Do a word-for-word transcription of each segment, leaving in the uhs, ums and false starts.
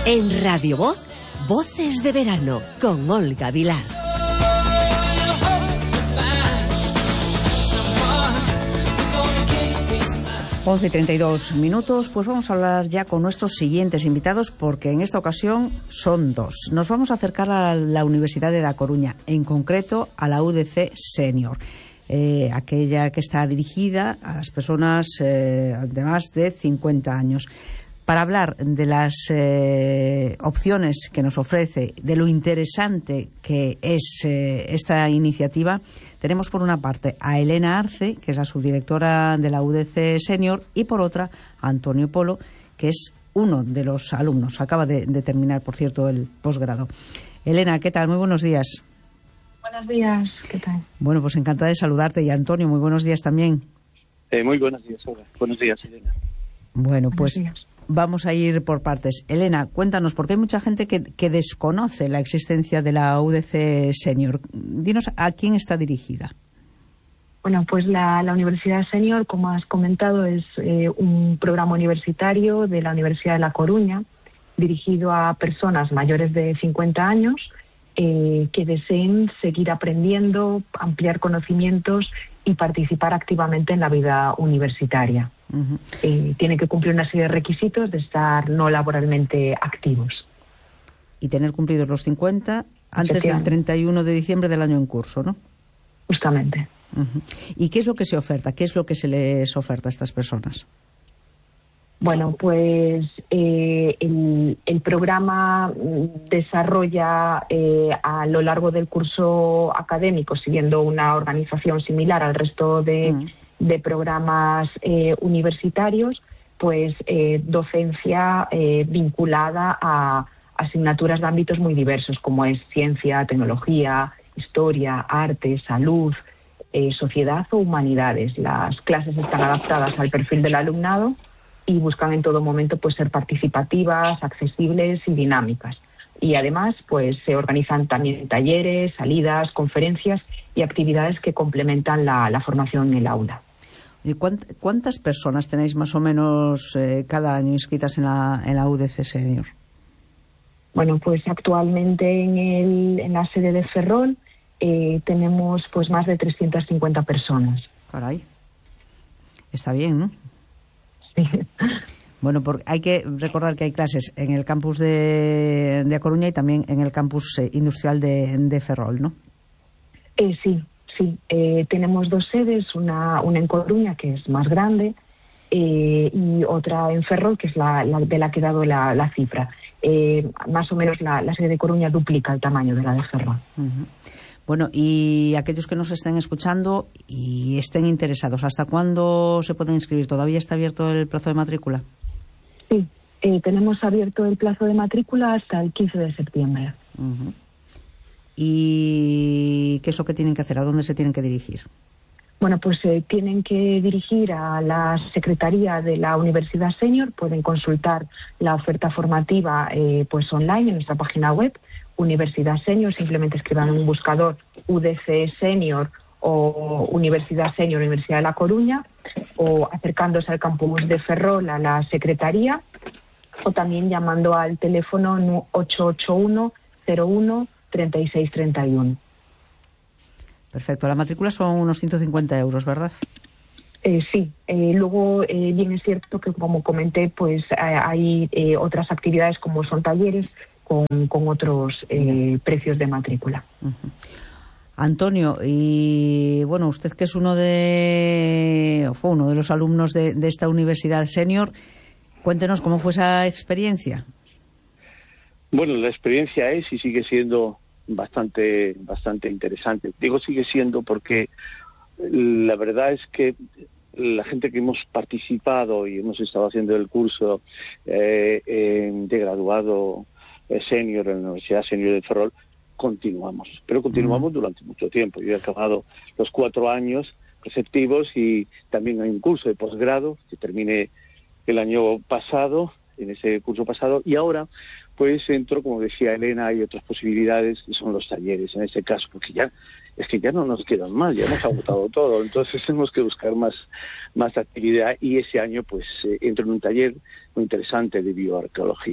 En Radio Voz, Voces de Verano, con Olga Vilar. once y treinta y dos minutos, pues vamos a hablar ya con nuestros siguientes invitados, porque en esta ocasión son dos. Nos vamos a acercar a la Universidad de Da Coruña, en concreto a la U D C Senior, eh, aquella que está dirigida a las personas eh, de más de cincuenta años. Para hablar de las eh, opciones que nos ofrece, de lo interesante que es eh, esta iniciativa, tenemos por una parte a Elena Arce, que es la subdirectora de la U D C Senior, y por otra a Antonio Polo, que es uno de los alumnos. Acaba de, de terminar, por cierto, el posgrado. Elena, ¿qué tal? Muy buenos días. Buenos días, ¿qué tal? Bueno, pues encantada de saludarte. Y Antonio, muy buenos días también. Eh, muy buenos días, Olga. Buenos días, Elena. Bueno, pues Buenos días. Vamos a ir por partes. Elena, cuéntanos, porque hay mucha gente que, que desconoce la existencia de la U D C Senior. Dinos a quién está dirigida. Bueno, pues la, la Universidad Senior, como has comentado, es eh, un programa universitario de la Universidad de La Coruña, dirigido a personas mayores de cincuenta años eh, que deseen seguir aprendiendo, ampliar conocimientos y participar activamente en la vida universitaria. Uh-huh. Eh, tienen que cumplir una serie de requisitos de estar no laboralmente activos. Y tener cumplidos los cincuenta antes del treinta y uno de diciembre del año en curso, ¿no? Justamente. Uh-huh. ¿Y qué es lo que se oferta? ¿Qué es lo que se les oferta a estas personas? Bueno, pues eh, el, el programa desarrolla eh, a lo largo del curso académico, siguiendo una organización similar al resto de... Uh-huh. de programas eh, universitarios, pues eh, docencia eh, vinculada a asignaturas de ámbitos muy diversos, como es ciencia, tecnología, historia, arte, salud, eh, sociedad o humanidades. Las clases están adaptadas al perfil del alumnado y buscan en todo momento pues ser participativas, accesibles y dinámicas. Y además pues se organizan también talleres, salidas, conferencias y actividades que complementan la, la formación en el aula. ¿Y cuántas personas tenéis más o menos eh, cada año inscritas en la, en la U D C Senior? Bueno, pues actualmente en, el, en la sede de Ferrol eh, tenemos pues más de trescientas cincuenta personas. Caray, está bien, ¿no? Sí. Bueno, porque hay que recordar que hay clases en el campus de, de A Coruña y también en el campus eh, industrial de, de Ferrol, ¿no? Eh, sí. Sí, eh, tenemos dos sedes, una, una en Coruña, que es más grande, eh, y otra en Ferrol, que es la, la de la que he dado la, la cifra. Eh, más o menos la, la sede de Coruña duplica el tamaño de la de Ferrol. Uh-huh. Bueno, y aquellos que nos estén escuchando y estén interesados, ¿hasta cuándo se pueden inscribir? ¿Todavía está abierto el plazo de matrícula? Sí, eh, tenemos abierto el plazo de matrícula hasta el quince de septiembre. Uh-huh. ¿Y qué es lo que tienen que hacer? ¿A dónde se tienen que dirigir? Bueno, pues eh, tienen que dirigir a la Secretaría de la Universidad Senior. Pueden consultar la oferta formativa eh, pues online en nuestra página web, Universidad Senior. Simplemente escriban en un buscador U D C Senior o Universidad Senior, Universidad de La Coruña, o acercándose al campus de Ferrol a la Secretaría, o también llamando al teléfono ocho ocho uno cero uno treinta y seis treinta y uno. Perfecto. La matrícula son unos ciento cincuenta euros, ¿verdad? Eh, sí. Eh, luego, eh, bien es cierto que, como comenté, pues eh, hay eh, otras actividades como son talleres con, con otros eh, precios de matrícula. Uh-huh. Antonio, y bueno, usted que es uno de, o fue uno de los alumnos de, de esta Universidad Senior, cuéntenos cómo fue esa experiencia. Bueno, la experiencia es y sigue siendo bastante bastante interesante. Digo sigue siendo porque la verdad es que la gente que hemos participado y hemos estado haciendo el curso eh, eh, de graduado eh, senior en la Universidad Senior de Ferrol, continuamos, pero continuamos mm. durante mucho tiempo. Yo he acabado los cuatro años receptivos y también hay un curso de posgrado que terminé el año pasado, en ese curso pasado, y ahora pues entro, como decía Elena, hay otras posibilidades que son los talleres en este caso, porque ya es que ya no nos quedan más, ya hemos agotado todo, entonces tenemos que buscar más más actividad, y ese año pues eh, entro en un taller muy interesante de bioarqueología.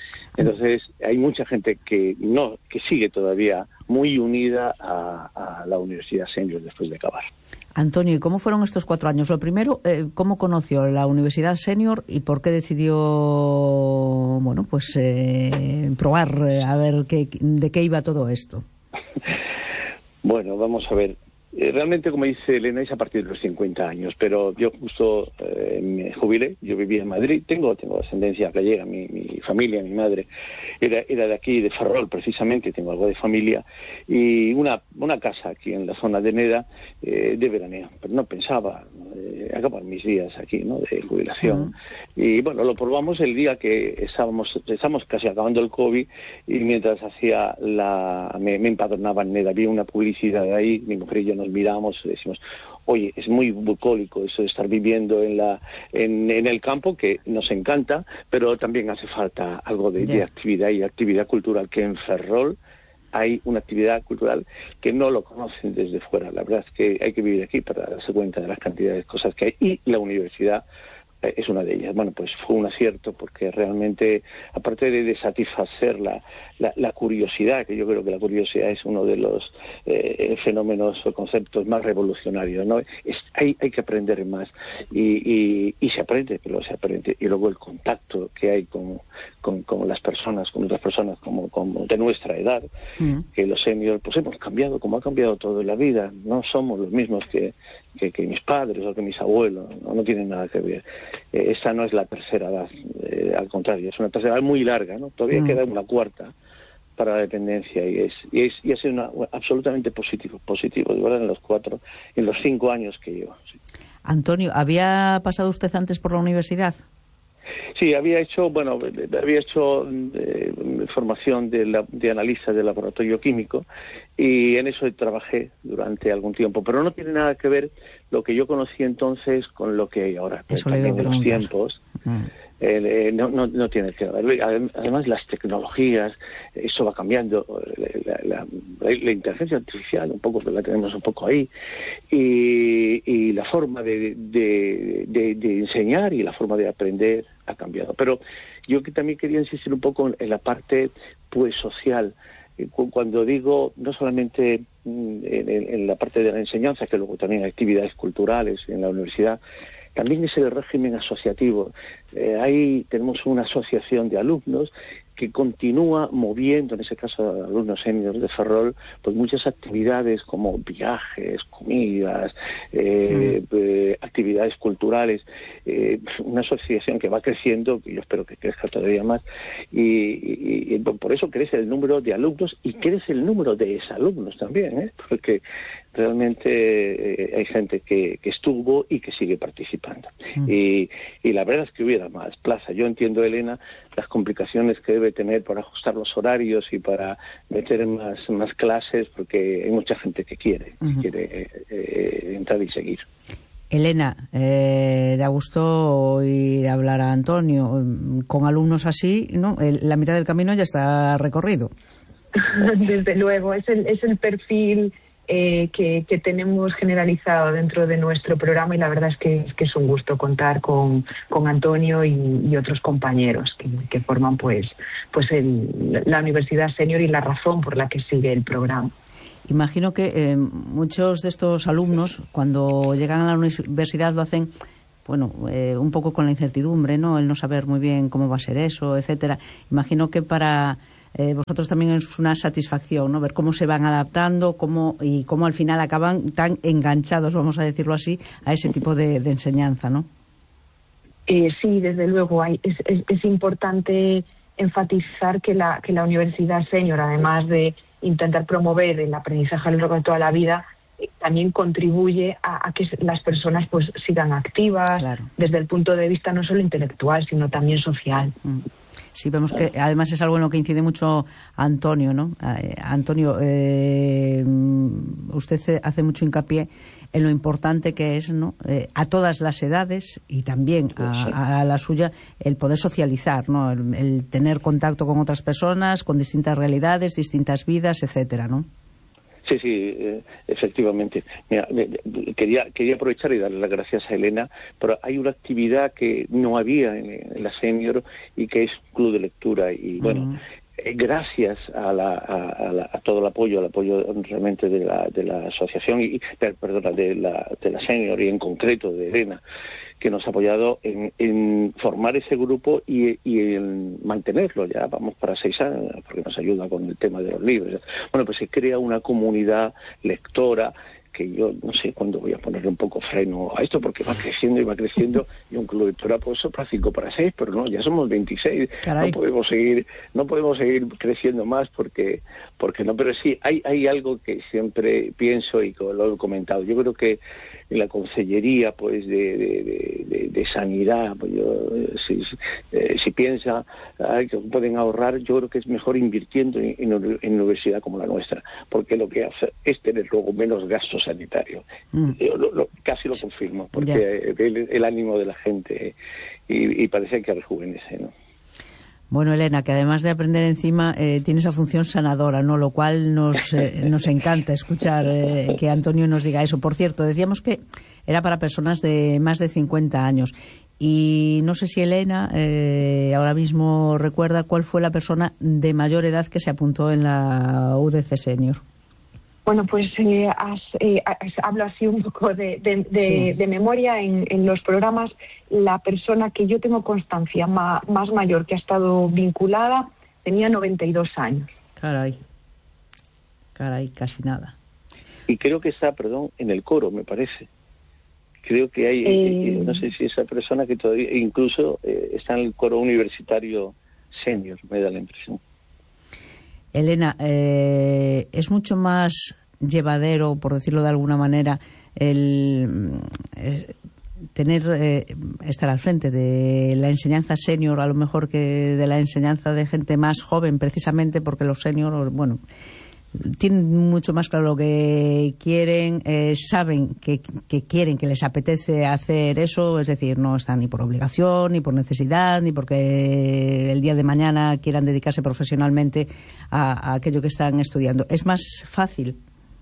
Entonces hay mucha gente que no que sigue todavía muy unida a, a la Universidad Senior después de acabar. Antonio, ¿y cómo fueron estos cuatro años? Lo primero, eh, ¿cómo conoció la Universidad Senior y por qué decidió, bueno, pues eh, probar eh, a ver qué, de qué iba todo esto? Bueno, vamos a ver. Eh, realmente, como dice Elena, es a partir de los cincuenta años, pero yo justo eh, me jubilé, yo vivía en Madrid, tengo tengo ascendencia gallega, mi, mi familia, mi madre era era de aquí, de Ferrol precisamente, tengo algo de familia, y una una casa aquí en la zona de Neda eh, de veraneo, pero no pensaba eh, acabar mis días aquí, ¿no?, de jubilación. Uh-huh. Y bueno, lo probamos el día que estábamos estábamos casi acabando el COVID, y mientras hacía la me, me empadronaba en Neda, había una publicidad ahí, mi mujer y yo nos miramos y decimos, oye, es muy bucólico eso de estar viviendo en la en, en el campo, que nos encanta, pero también hace falta algo de, yeah. de actividad y actividad cultural, que en Ferrol hay una actividad cultural que no lo conocen desde fuera. La verdad es que hay que vivir aquí para darse cuenta de las cantidades de cosas que hay, y la universidad es una de ellas. Bueno, pues fue un acierto, porque realmente, aparte de, de satisfacer la, la, la curiosidad, que yo creo que la curiosidad es uno de los eh, fenómenos o conceptos más revolucionarios, ¿no? Es, hay, hay que aprender más, y, y, y se aprende, pero se aprende. Y luego el contacto que hay con, con, con las personas, con otras personas como, como de nuestra edad, mm. que los seniors, pues hemos cambiado, como ha cambiado todo en la vida. No somos los mismos que, que, que mis padres o que mis abuelos, no, no tienen nada que ver. Eh, esta no es la tercera edad, eh, al contrario, es una tercera edad muy larga, ¿no? Todavía mm. queda una cuarta para la dependencia, y es y es y ha sido una, absolutamente positivo, positivo, de verdad, en los cuatro, en los cinco años que llevo. Sí. Antonio, ¿había pasado usted antes por la universidad? Sí, había hecho, bueno, había hecho eh, formación de, la, de analista de laboratorio químico, y en eso trabajé durante algún tiempo, pero no tiene nada que ver lo que yo conocí entonces con lo que hay ahora. Eso también en los tiempos. Mm. Eh, eh, no, no, no tiene que ver. Además, las tecnologías, eso va cambiando. La, la, la, la inteligencia artificial, un poco la tenemos un poco ahí, y, y la forma de, de, de, de enseñar y la forma de aprender ha cambiado. Pero yo que también quería insistir un poco en la parte, pues, social. Cuando digo no solamente en, en, en la parte de la enseñanza, que luego también hay actividades culturales en la universidad, también es el régimen asociativo. Eh, ahí tenemos una asociación de alumnos que continúa moviendo, en ese caso alumnos seniors de Ferrol, pues muchas actividades como viajes, comidas, eh, mm. eh, actividades culturales, eh, una asociación que va creciendo, que yo espero que crezca todavía más, y, y, y por eso crece el número de alumnos y crece el número de exalumnos también, ¿eh? Porque realmente eh, hay gente que, que estuvo y que sigue participando. Mm. Y, y la verdad es que hubiera más plaza. Yo entiendo, Elena, las complicaciones que debe tener para ajustar los horarios y para meter más, más clases, porque hay mucha gente que quiere, uh-huh. que quiere eh, eh, entrar y seguir. Elena, eh, da gusto oír hablar a Antonio. Con alumnos así, ¿no? El, la mitad del camino ya está recorrido. Desde luego, es el, es el perfil eh, que, que tenemos generalizado dentro de nuestro programa, y la verdad es que, es que es un gusto contar con, con Antonio y, y otros compañeros que, que forman pues, pues el, la Universidad Senior y la razón por la que sigue el programa. Imagino que eh, muchos de estos alumnos, cuando llegan a la universidad, lo hacen, bueno, eh, un poco con la incertidumbre, ¿no? El no saber muy bien cómo va a ser eso, etcétera. Imagino que para eh, vosotros también es una satisfacción, ¿no? Ver cómo se van adaptando, cómo y cómo al final acaban tan enganchados, vamos a decirlo así, a ese tipo de, de enseñanza, ¿no? Eh, sí, desde luego. Hay, es, es, es importante enfatizar que la, que la Universidad Senior, además de intentar promover el aprendizaje a lo largo de toda la vida, eh, también contribuye a, a que las personas pues sigan activas, claro, desde el punto de vista no solo intelectual, sino también social. Mm. Sí, vemos que además es algo en lo que incide mucho Antonio, ¿no? Eh, Antonio, eh, usted hace mucho hincapié en lo importante que es, ¿no? Eh, a todas las edades y también a, a la suya, el poder socializar, ¿no? El, el tener contacto con otras personas, con distintas realidades, distintas vidas, etcétera, ¿no? Sí, sí, eh, efectivamente. Mira, quería, quería aprovechar y darle las gracias a Elena, pero hay una actividad que no había en, en la Senior y que es un club de lectura. Y bueno, uh-huh. eh, gracias a, la, a, a, la, a todo el apoyo, al apoyo realmente de la, de la asociación, y perdona, de la, de la Senior y en concreto de Elena, que nos ha apoyado en, en formar ese grupo y, y en mantenerlo. Ya vamos para seis años, porque nos ayuda con el tema de los libros. Bueno, pues se crea una comunidad lectora que yo no sé cuándo voy a ponerle un poco freno a esto, porque va creciendo y va creciendo, y un club de lectura pues para cinco para seis, pero no, ya somos veintiséis. Caray. no podemos seguir no podemos seguir creciendo más porque porque no, pero sí hay hay algo que siempre pienso y lo he comentado. Yo creo que en la consellería pues de, de, de, de sanidad, pues yo, si, eh, si piensa ay, que pueden ahorrar, yo creo que es mejor invirtiendo en, en, en una universidad como la nuestra, porque lo que hace es tener luego menos gastos sanitarios. Mm. Yo lo, lo, casi lo confirmo, porque yeah. el, el ánimo de la gente y, y parece que rejuvenece, ¿no? Bueno, Elena, que además de aprender encima, eh, tiene esa función sanadora, ¿no? Lo cual nos, eh, nos encanta escuchar eh, que Antonio nos diga eso. Por cierto, decíamos que era para personas de más de cincuenta años. Y no sé si Elena eh, ahora mismo recuerda cuál fue la persona de mayor edad que se apuntó en la U D C Senior. Bueno, pues eh, has, eh, has, hablo así un poco de, de, de, sí. de memoria en, en los programas. La persona que yo tengo constancia ma, más mayor que ha estado vinculada tenía noventa y dos años. Caray, caray, casi nada. Y creo que está, perdón, en el coro, me parece. Creo que hay, eh... no sé si esa persona que todavía, incluso eh, está en el coro universitario senior, me da la impresión. Elena, eh, es mucho más llevadero, por decirlo de alguna manera, el eh, tener eh, estar al frente de la enseñanza senior a lo mejor que de la enseñanza de gente más joven, precisamente porque los senior, bueno, tienen mucho más claro lo que quieren, eh, saben que, que quieren, que les apetece hacer eso, es decir, no están ni por obligación, ni por necesidad, ni porque el día de mañana quieran dedicarse profesionalmente a, a aquello que están estudiando. ¿Es más fácil?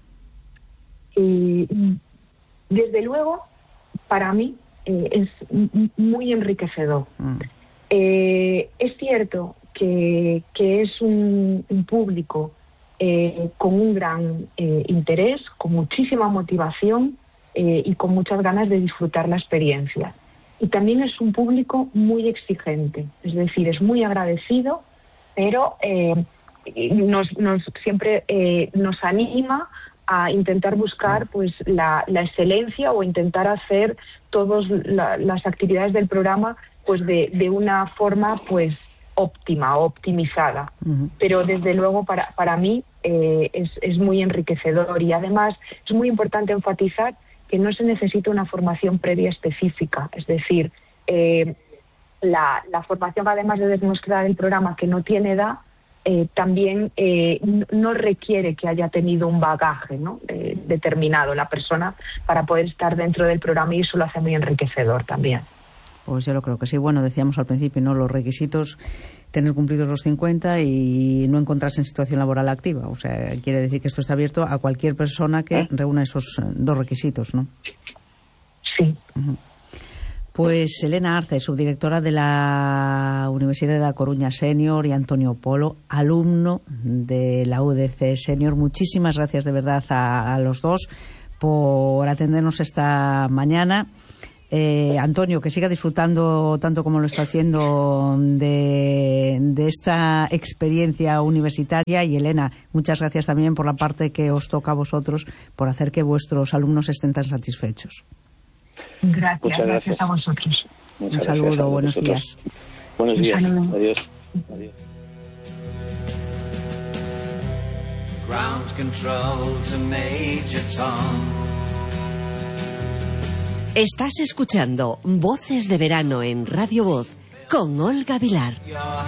Eh, desde luego, para mí eh, es muy enriquecedor. Mm. Eh, es cierto que, que es un, un público Eh, con un gran eh, interés, con muchísima motivación eh, y con muchas ganas de disfrutar la experiencia. Y también es un público muy exigente, es decir, es muy agradecido, pero eh, nos, nos, siempre eh, nos anima a intentar buscar pues la, la excelencia o intentar hacer todas la, las actividades del programa pues de, de una forma pues óptima, optimizada. Uh-huh. Pero desde luego para, para mí eh, es, es muy enriquecedor, y además es muy importante enfatizar que no se necesita una formación previa específica, es decir, eh, la, la formación, además de demostrar el programa que no tiene edad, eh, también eh, no requiere que haya tenido un bagaje, ¿no? eh, determinado la persona para poder estar dentro del programa, y eso lo hace muy enriquecedor también. Pues yo lo creo que sí. Bueno, decíamos al principio, ¿no? Los requisitos, tener cumplidos los cincuenta y no encontrarse en situación laboral activa. O sea, quiere decir que esto está abierto a cualquier persona que ¿Eh? reúna esos dos requisitos, ¿no? Sí. Uh-huh. Pues Elena Arce, subdirectora de la Universidad de A Coruña Senior, y Antonio Polo, alumno de la U D C Senior. Muchísimas gracias de verdad a, a los dos por atendernos esta mañana. Eh, Antonio, que siga disfrutando tanto como lo está haciendo de, de esta experiencia universitaria, y Elena, muchas gracias también por la parte que os toca a vosotros, por hacer que vuestros alumnos estén tan satisfechos. Gracias, gracias, gracias a vosotros. Muchas Un saludo, a buenos días. Buenos días, adiós. Adiós. Ground control to Major Tom. Estás escuchando Voces de Verano en Radio Voz con Olga Vilar.